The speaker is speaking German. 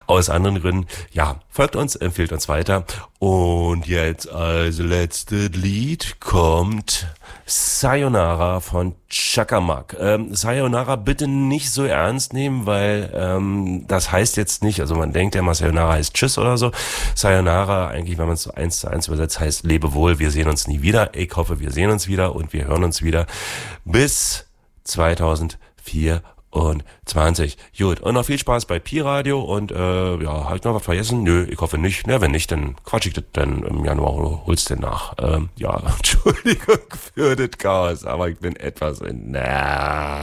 aus anderen Gründen. Ja, folgt uns, empfiehlt uns weiter. Und jetzt als letztes Lied kommt Sayonara von Chakamak. Sayonara bitte nicht so ernst nehmen, weil das heißt jetzt nicht, also man denkt ja immer, Sayonara heißt Tschüss oder so. Sayonara, eigentlich, wenn man es so 1:1 übersetzt, heißt Lebe wohl, wir sehen uns nie wieder. Ich hoffe, wir sehen uns wieder und wir hören uns wieder bis 2024. Gut, und noch viel Spaß bei Pi-Radio und ja, habe ich noch was vergessen? Nö, ich hoffe nicht. Na, wenn nicht, dann quatsch ich das dann im Januar oder hol's denn nach. Ja, Entschuldigung für das Chaos, aber ich bin etwas in...